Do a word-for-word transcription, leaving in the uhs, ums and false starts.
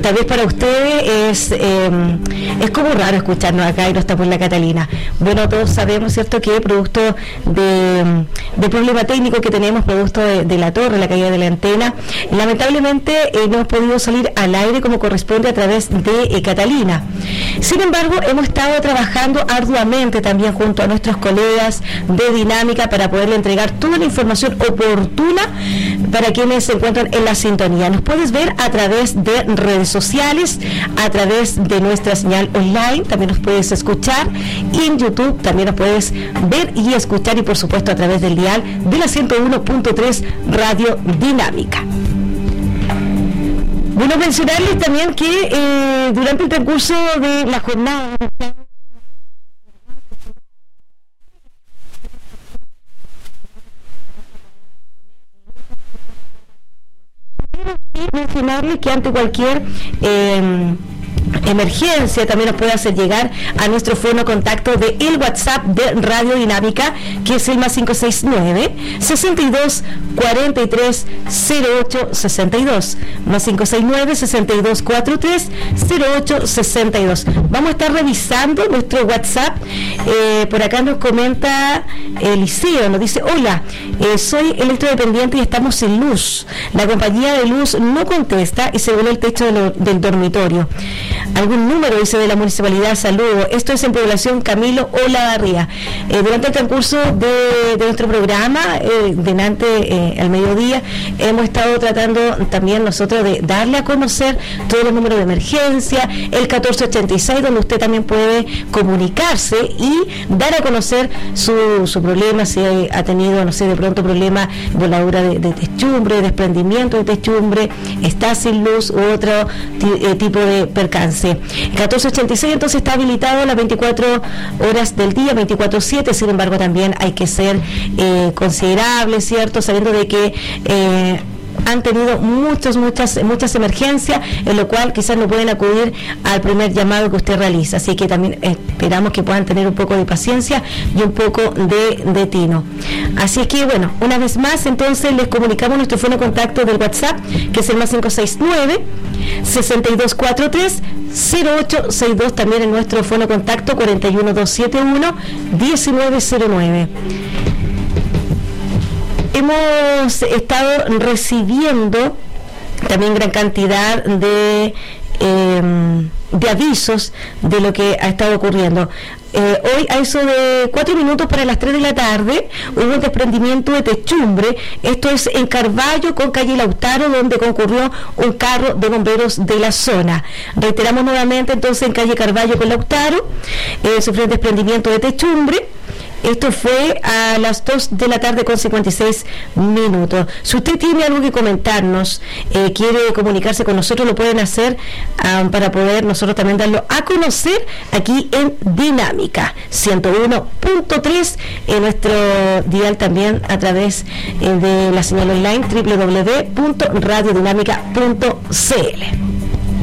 tal vez para ustedes es, eh, es como raro escucharnos acá y no estamos en la Catalina. Bueno, todos sabemos, ¿cierto?, que producto de, de problema técnico que tenemos, producto de, de la torre, la caída de la antena, lamentablemente eh, no hemos podido salir al aire como corresponde a través de eh, Catalina. Sin embargo, hemos estado trabajando arduamente también junto a nuestros colegas de Dinámica para poderle entregar toda la información oportuna para quienes se encuentran en la sintonía. Nos puedes ver a través de redes sociales, a través de nuestra señal online, también nos puedes escuchar, y en YouTube también nos puedes ver y escuchar, y por supuesto a través del dial de la ciento uno punto tres Radio Dinámica. Bueno, mencionarles también que eh, durante el transcurso de la jornada mencionarles que ante cualquier eh, emergencia también nos puede hacer llegar a nuestro fono contacto de el WhatsApp de Radio Dinámica, que es el más cinco seis nueve, sesenta y dos, cuarenta y tres, cero ocho sesenta y dos, más cinco seis nueve, sesenta y dos, cuarenta y tres, cero ocho sesenta y dos. Vamos a estar revisando nuestro WhatsApp. Eh, por acá nos comenta Eliseo, nos dice: hola, eh, soy electrodependiente y estamos sin luz. La compañía de luz no contesta y se voló el techo de lo, del dormitorio. Algún número, dice, de la municipalidad. Saludo. Esto es en población Camilo Olavarría. Eh, durante el transcurso de, de nuestro programa, eh, delante eh, al mediodía, hemos estado tratando también nosotros de darle a conocer todos los números de emergencia, el catorce ochenta y seis, donde usted también puede comunicarse y dar a conocer su, su problema, si ha tenido, no sé, de pronto problema de voladura de, de techumbre, desprendimiento de techumbre, está sin luz u otro t- eh, tipo de percance. catorce ochenta y seis entonces está habilitado las veinticuatro horas del día, veinticuatro siete. Sin embargo, también hay que ser eh, considerable, ¿cierto?, sabiendo de que eh, han tenido muchas, muchas, muchas emergencias, en lo cual quizás no pueden acudir al primer llamado que usted realiza. Así que también esperamos que puedan tener un poco de paciencia y un poco de, de tino. Así es que, bueno, una vez más, entonces les comunicamos nuestro fono contacto del WhatsApp, que es el más cinco seis nueve, sesenta y dos, cuarenta y tres, cero ocho sesenta y dos, también en nuestro fono contacto cuarenta y uno, doscientos setenta y uno, diecinueve cero nueve. Hemos estado recibiendo también gran cantidad de, eh, de avisos de lo que ha estado ocurriendo. Eh, hoy, a eso de cuatro minutos para las tres de la tarde, hubo un desprendimiento de techumbre. Esto es en Carballo con calle Lautaro, donde concurrió un carro de bomberos de la zona. Reiteramos nuevamente, entonces, en calle Carballo con Lautaro, eh, sufrió un desprendimiento de techumbre. Esto fue a las dos de la tarde con cincuenta y seis minutos. Si usted tiene algo que comentarnos, eh, quiere comunicarse con nosotros, lo pueden hacer um, para poder nosotros también darlo a conocer aquí en Dinámica ciento uno punto tres, en nuestro dial también a través eh, de la señal online doble u doble u doble u punto radio dinámica punto c l.